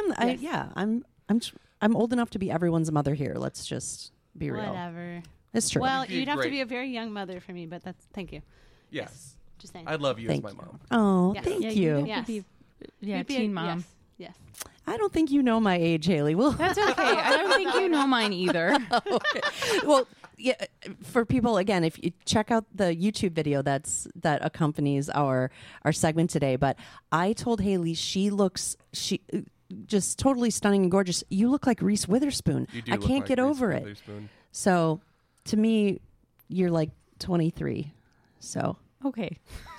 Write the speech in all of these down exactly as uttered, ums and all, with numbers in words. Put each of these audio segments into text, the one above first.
am. I, Yes. yeah, I'm. I'm. tr- I'm old enough to be everyone's mother here. Let's just be real. Whatever. It's true. Well, You'd be you'd have great. to be a very young mother for me, but that's thank you. Yes. Just saying. I love you Thank as my you. mom. Oh, Yes. thank Yeah, you. you Yes. Be, yeah, You'd be a- teen mom. Yes. Yes. I don't think you know my age, Haley. Well, That's okay. I don't think you know mine either. okay. Well, yeah. For people, again, if you check out the YouTube video that's that accompanies our our segment today, but I told Haley she looks she just totally stunning and gorgeous. You look like Reese Witherspoon. You do I look can't like get Reese over it. Witherspoon. So, to me, you're like twenty-three. So. Okay.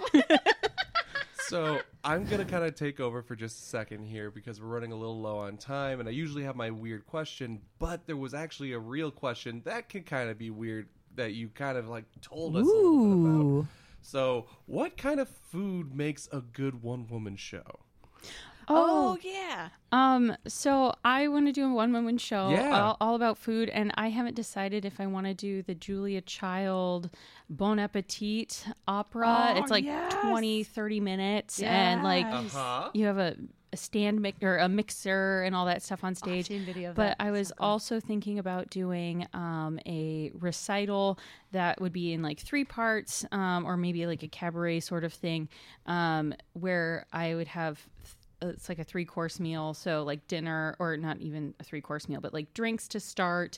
So I'm going to kind of take over for just a second here because we're running a little low on time, and I usually have my weird question, but there was actually a real question that can kind of be weird that you kind of like told us a little bit about. Ooh. So what kind of food makes a good one-woman show? Oh, yeah. Um, so I want to do a one woman show Yeah. all, all about food, and I haven't decided if I want to do the Julia Child Bon Appetit opera. Oh, it's like yes. twenty, thirty minutes, and like Yes. Uh-huh. you have a, a stand mic- or a mixer and all that stuff on I've stage. seen video of But that. I was So good. also thinking about doing um, a recital that would be in like three parts, um, or maybe like a cabaret sort of thing, um, where I would have. Th- it's like a three course meal, so like dinner, or not even a three course meal, but like drinks to start,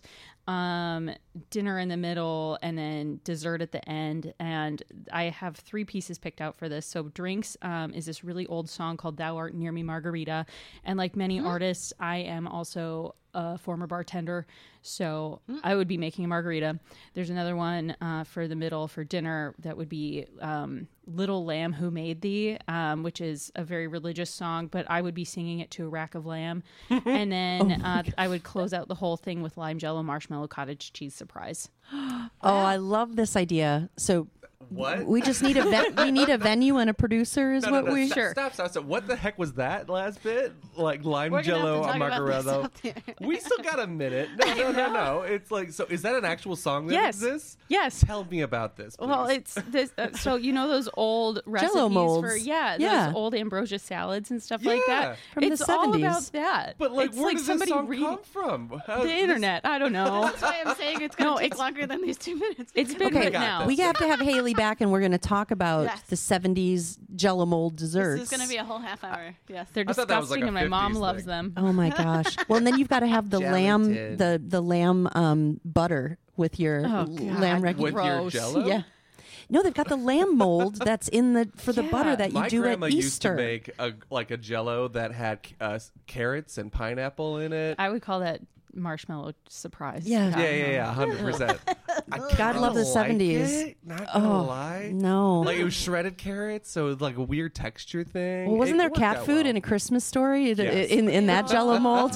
um dinner in the middle, and then dessert at the end. And I have three pieces picked out for this. So drinks um is this really old song called Thou Art Near Me Margarita, and like many artists, I am also a former bartender, so I would be making a margarita. There's another one uh, for the middle for dinner that would be um, Little Lamb Who Made Thee, um, which is a very religious song, but I would be singing it to a rack of lamb. And then uh, I would close out the whole thing with lime jello marshmallow cottage cheese surprise. Oh, I love this idea. So What? we just need a ven- we need a venue and a producer is No, what no, no, we stop, Sure. Stop, stop, stop. What the heck was that last bit? Like lime We're gonna have jello to talk about this margarita. out there. We still got a minute. No, no, no, no. It's like, so is that an actual song that Yes. exists? Yes. Tell me about this, please. Well, it's this. Uh, so you know those old recipes Jello molds. for yeah, Yeah. those old ambrosia salads and stuff like Yeah. that. From the it's all seventies. about that. But like, it's where like does somebody this song reading come from? How- the this- internet. I don't know. That's why I'm saying it's going to No, take it's- longer than these two minutes. It's been Okay, written got out. this. we have to have Haley back, and we're going to talk about Yes. the seventies Jello mold desserts. This is going to be a whole half hour. Yes. They're I thought that was like disgusting, a and my mom fifties loves thing. them. Oh my gosh! Well, and then you've got to have the lamb, Gelatin. the the lamb um, butter with your Oh, l- God. lamb reg- With your Gross. jello? Yeah. No, they've got the lamb mold that's in the for the Yeah. butter that you My do grandma at used to Easter. make a, like a jello that had uh, carrots and pineapple in it. I would call that marshmallow surprise. Yeah. God, yeah, yeah, no. yeah, hundred percent. God love the seventies. It, not gonna Oh, lie. no. Like it was shredded carrots, so it was like a weird texture thing. Well, wasn't It there worked cat out food well. in A Christmas Story in, Yes. in, in that Jello mold?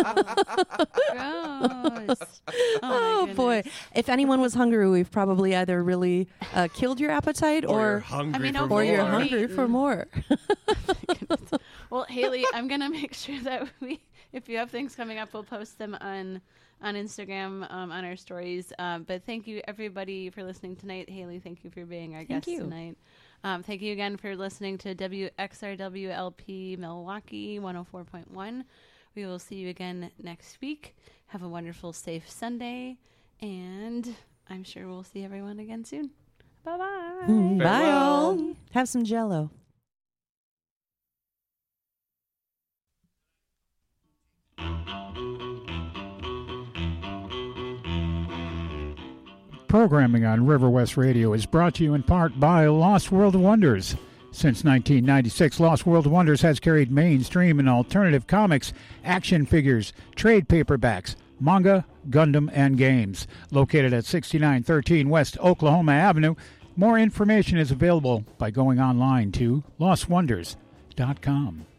Gross. Oh, Oh my boy! goodness. If anyone was hungry, we've probably either really uh, killed your appetite, Or, you're or hungry I mean, for or more. you're Or hungry eaten. for more. Well, Haley, I'm going to make sure that we, if you have things coming up, we'll post them on on Instagram, um, on our stories. Um, but thank you, everybody, for listening tonight. Haley, thank you for being our Thank guest you. tonight. Um, thank you again for listening to W X R W L P Milwaukee one oh four point one. We will see you again next week. Have a wonderful, safe Sunday. And I'm sure we'll see everyone again soon. Bye-bye. Mm, Bye Farewell. all. Have some Jello. Programming on River West Radio is brought to you in part by Lost World Wonders. Since nineteen ninety-six, Lost World Wonders has carried mainstream and alternative comics, action figures, trade paperbacks, manga, Gundam, and games. Located at sixty-nine thirteen West Oklahoma Avenue, more information is available by going online to lost wonders dot com.